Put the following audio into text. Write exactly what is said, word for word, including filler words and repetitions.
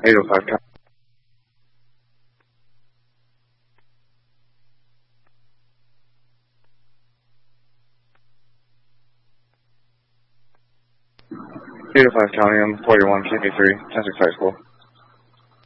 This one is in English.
eight oh five. eight oh five County, I'm forty-one K B three, ten six High School.